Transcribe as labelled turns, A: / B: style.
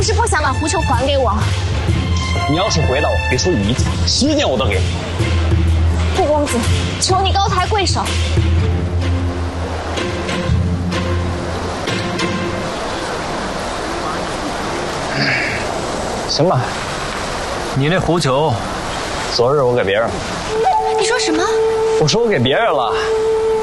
A: 是不想把狐球还给我？
B: 你要是回答我，别说1次，10年我都给你。
A: 顾公子，求你高抬贵手。
B: 行吧，
C: 你那狐球，
B: 昨日我给别人了。
A: 你说什么？
B: 我说我给别人了。